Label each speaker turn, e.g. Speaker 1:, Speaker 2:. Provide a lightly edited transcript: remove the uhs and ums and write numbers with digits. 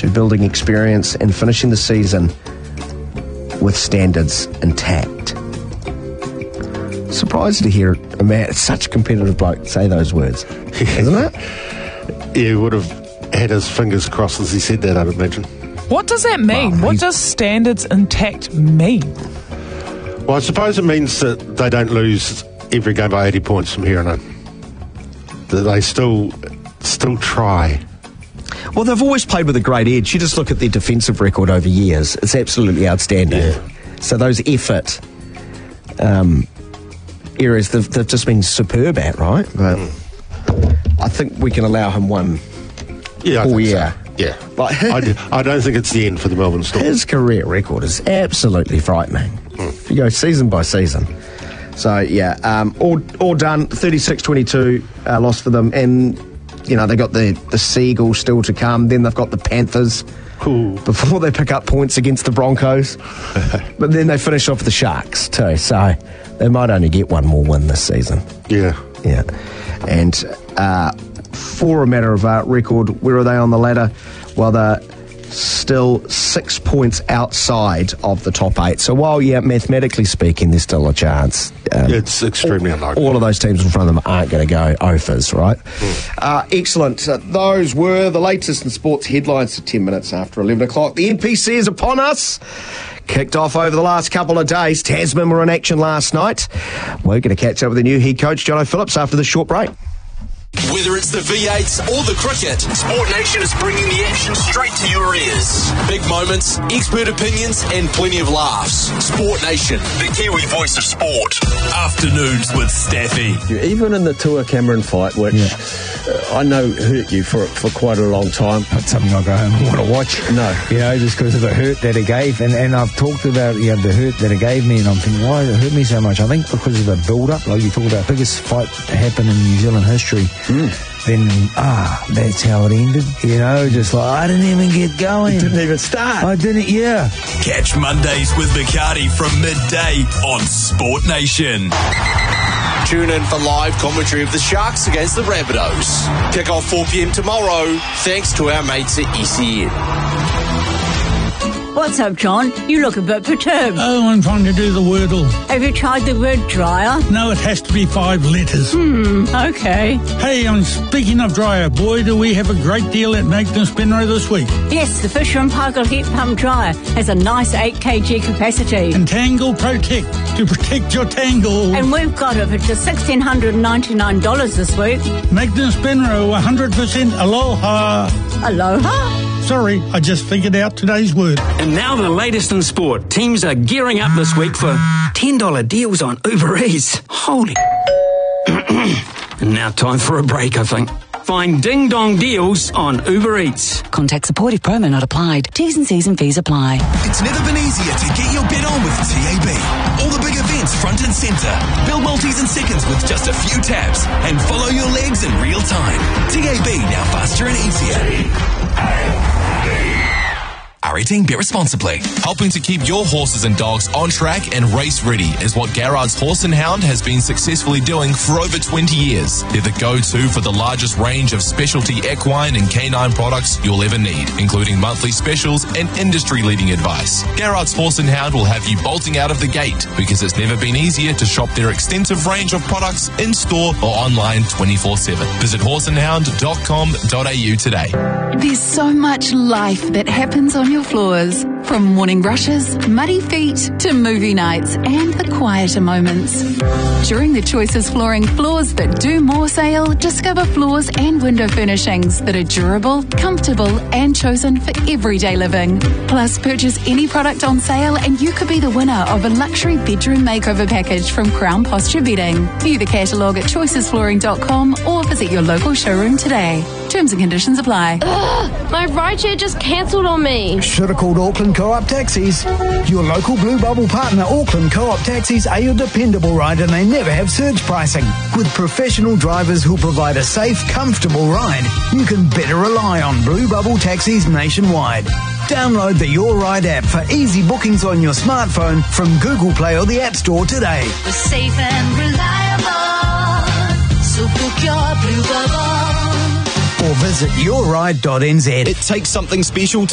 Speaker 1: to building experience and finishing the season with standards intact. Surprised to hear a man, such a competitive bloke, say those words, isn't it?
Speaker 2: Yeah, he would have had his fingers crossed as he said that, I'd imagine.
Speaker 3: What does that mean?
Speaker 1: Well,
Speaker 3: what does standards intact mean?
Speaker 2: Well, I suppose it means that they don't lose every game by 80 points from here on in. That they still try.
Speaker 1: Well, they've always played with a great edge. You just look at their defensive record over years. It's absolutely outstanding.
Speaker 2: Yeah.
Speaker 1: So those effort areas, they've just been superb at, right? But I think we can allow him one all year.
Speaker 2: So. Yeah.
Speaker 1: But
Speaker 2: I don't think it's the end for the Melbourne Storm.
Speaker 1: his career record is absolutely frightening. If you go season by season. So, yeah, all done. 36-22 loss for them. And, you know, they got the Seagulls still to come. Then they've got the Panthers before they pick up points against the Broncos. But then they finish off the Sharks too. So they might only get one more win this season.
Speaker 2: Yeah.
Speaker 1: Yeah. And for a matter of record, where are they on the ladder? Well, they're still 6 points outside of the top 8. So while, yeah, mathematically speaking, there's still a chance.
Speaker 2: It's extremely unlikely.
Speaker 1: All of those teams in front of them aren't going to go offers, right? Excellent. Those were the latest in sports headlines at 10 minutes after 11 o'clock. The NPC is upon us. Kicked off over the last couple of days. Tasman were in action last night. We're going to catch up with the new head coach, Jono Phillips, after the short break.
Speaker 4: Whether it's the V8s or the cricket, Sport Nation is bringing the action straight to your ears. Big moments, expert opinions, and plenty of laughs. Sport Nation, the Kiwi voice of sport. Afternoons with Staffy.
Speaker 5: Even in the Tua Cameron fight, which I know hurt you for quite a long time.
Speaker 6: Not something I go home and want to watch.
Speaker 5: No.
Speaker 6: You know, just because of the hurt that it gave. And I've talked about the hurt that it gave me, and I'm thinking, why did it hurt me so much? I think because of the build-up, like you talk about, biggest fight happened in New Zealand history. Then, that's how it ended. You know, just like, I didn't even get going.
Speaker 5: It didn't even start.
Speaker 6: I didn't, yeah.
Speaker 4: Catch Mondays with Bacardi from midday on Sport Nation. Tune in for live commentary of the Sharks against the Rabbitohs. Kick off 4 p.m. tomorrow, thanks to our mates at ECN.
Speaker 7: What's up, John? You look a bit perturbed.
Speaker 8: Oh, I'm trying to do the Wordle.
Speaker 7: Have you tried the word dryer?
Speaker 8: No, it has to be 5 letters.
Speaker 7: Okay.
Speaker 8: Hey, speaking of dryer, boy, do we have a great deal at Magnus Benro this week.
Speaker 7: Yes, the Fisher & Paykel Heat Pump Dryer has a nice 8 kg capacity.
Speaker 8: And Tangle Protect, to protect your tangle.
Speaker 7: And we've got it for just $1,699 this week.
Speaker 8: Magnus Benro, 100% aloha.
Speaker 7: Aloha?
Speaker 8: Sorry, I just figured out today's word.
Speaker 9: And now the latest in sport. Teams are gearing up this week for $10 deals on Uber Eats. Holy... And now time for a break, I think. Find ding-dong deals on Uber Eats.
Speaker 10: Contact supportive promo not applied. T's and C's and fees apply.
Speaker 4: It's never been easier to get your bet on with TAB. All the big events front and centre. Build multis in seconds with just a few taps. And follow your legs in real time. TAB, now faster and easier. R18, bet responsibly. Helping to keep your horses and dogs on track and race ready is what Garrard's Horse and Hound has been successfully doing for over 20 years. They're the go-to for the largest range of specialty equine and canine products you'll ever need, including monthly specials and industry-leading advice. Garrard's Horse and Hound will have you bolting out of the gate because it's never been easier to shop their extensive range of products in-store or online 24/7. Visit horseandhound.com.au today.
Speaker 11: There's so much life that happens on your floors. From morning brushes, muddy feet, to movie nights and the quieter moments. During the Choices Flooring Floors That Do More sale, discover floors and window furnishings that are durable, comfortable and chosen for everyday living. Plus, purchase any product on sale and you could be the winner of a luxury bedroom makeover package from Crown Posture Bedding. View the catalogue at choicesflooring.com or visit your local showroom today. Terms and conditions apply.
Speaker 12: Ugh, my rideshare just cancelled on me.
Speaker 13: Should have called Auckland Co-op Taxis. Your local Blue Bubble partner, Auckland Co-op Taxis, are your dependable ride and they never have surge pricing. With professional drivers who provide a safe, comfortable ride, you can better rely on Blue Bubble Taxis nationwide. Download the Your Ride app for easy bookings on your smartphone from Google Play or the App Store today.
Speaker 14: We're safe and reliable, so book your Blue Bubble.
Speaker 13: Or visit yourride.nz.
Speaker 4: It takes something special to